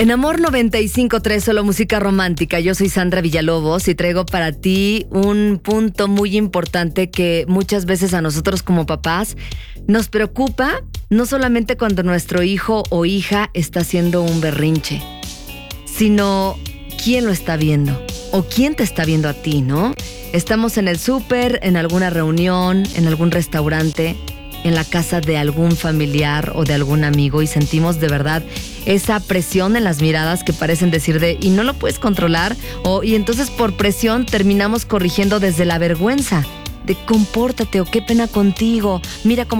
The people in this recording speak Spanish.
En Amor 95.3, solo música romántica. Yo soy Sandra Villalobos y traigo para ti un punto muy importante que muchas veces a nosotros como papás nos preocupa, no solamente cuando nuestro hijo o hija está haciendo un berrinche, sino quién lo está viendo o quién te está viendo a ti, ¿no? Estamos en el súper, en alguna reunión, en algún restaurante, en la casa de algún familiar o de algún amigo y sentimos de verdad esa presión en las miradas que parecen decir de y no lo puedes controlar y entonces por presión terminamos corrigiendo desde la vergüenza de compórtate o qué pena contigo, mira cómo